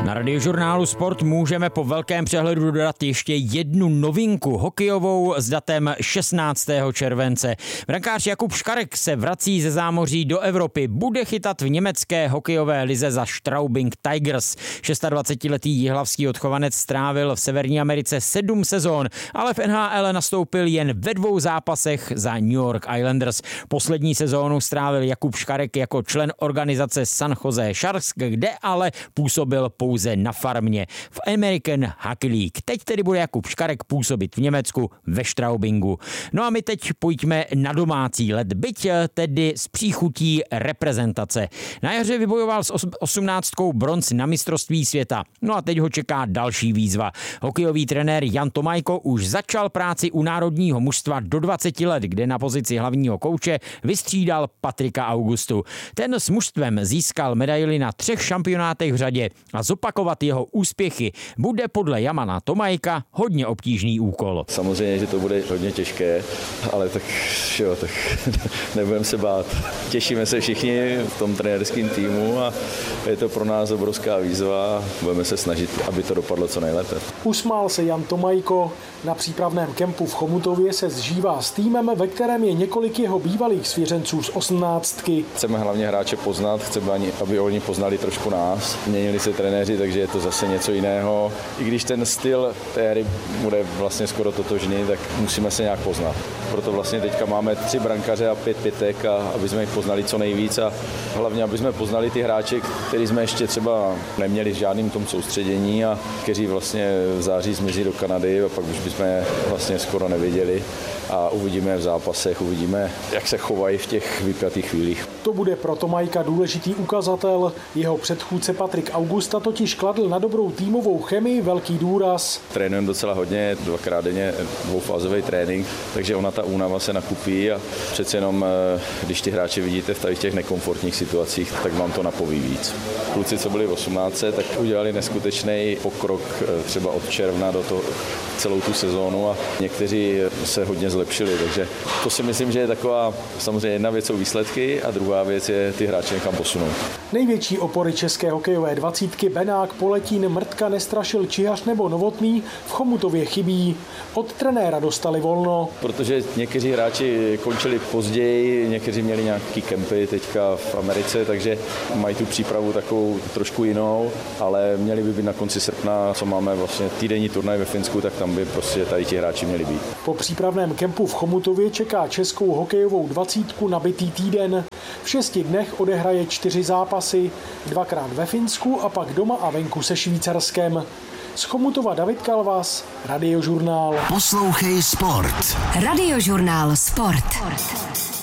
Na Radiožurnálu Sport můžeme po velkém přehledu dodat ještě jednu novinku hokejovou s datem 16. července. Brankář Jakub Škarek se vrací ze zámoří do Evropy. Bude chytat v německé hokejové lize za Straubing Tigers. 26-letý jihlavský odchovanec strávil v Severní Americe 7 sezón, ale v NHL nastoupil jen ve 2 zápasech za New York Islanders. Poslední sezónu strávil Jakub Škarek jako člen organizace San Jose Sharks, kde ale působil pouze na farmě v American Hockey League. Teď tedy bude Jakub Škarek působit v Německu ve Straubingu. No a my teď pojďme na domácí led, byť tedy s příchutí reprezentace. Na jaře vybojoval s 18 bronz na mistrovství světa. No a teď ho čeká další výzva. Hokejový trenér Jan Tomajko už začal práci u národního mužstva do 20 let, kde na pozici hlavního kouče vystřídal Patrika Augustu. Ten s mužstvem získal medaili na 3 šampionátech v řadě a zopakovat jeho úspěchy bude podle Jamana Tomajka hodně obtížný úkol. Samozřejmě, že to bude hodně těžké, ale tak nebudeme se bát. Těšíme se všichni v tom trenérském týmu a je to pro nás obrovská výzva a budeme se snažit, aby to dopadlo co nejlépe. Usmál se Jan Tomajko. Na přípravném kempu v Chomutově se zžívá s týmem, ve kterém je několik jeho bývalých svěřenců z 18. Chceme hlavně hráče poznat, chceme, aby oni poznali trošku nás. Měnili se trenéři, takže je to zase něco jiného. I když ten styl té hry bude vlastně skoro totožný, tak musíme se nějak poznat. Proto vlastně teďka máme 3 brankaře a 5 pětek, a aby jsme jich poznali co nejvíc a hlavně, aby jsme poznali ty hráče, který jsme ještě třeba neměli v žádným tom soustředění a kteří vlastně v září zmizí do Kanady a pak už bychom je vlastně skoro neviděli a uvidíme v zápasech, uvidíme, jak se chovají v těch vypjatých chvílích. To bude pro Tomajka důležitý ukazatel. Jeho předchůdce Patrik Augusta totiž kladl na dobrou týmovou chemii velký důraz. Trénujeme docela hodně, 2krát denně 2fázový trénink, takže ona ta únava se nakupí a přece jenom, když ty hráče vidíte v těch nekomfortních situacích, tak vám to napoví víc. Kluci, co byli v 18, tak udělali neskutečný pokrok třeba od června do toho celou tu sezónu a někteří se hodně zlepšili, takže to si myslím, že je taková samozřejmě jedna věc jsou výsledky a druhá věc je ty hráče někam posunout. Největší opory české hokejové 20 Benák, Poletín, Mrtka, Nestrašil, Čihař nebo Novotný v Chomutově chybí. Od trenéra dostali volno. Protože někteří hráči končili později, někteří měli nějaký kempy teďka v Americe, takže mají tu přípravu takovou trošku jinou, ale měli by být na konci srpna, co máme vlastně týdenní turnaj ve Finsku, tak tam by prostě tady ti hráči měli být. Po přípravném kempu v Chomutově čeká českou hokejovou 20 nabitý týden. V 6 dnech odehraje 4 zápasy, 2krát ve Finsku a pak doma a venku se Švýcarskem. Z Chomutova David Kalvas, Radiožurnál. Poslouchej Sport. Radiožurnál Sport.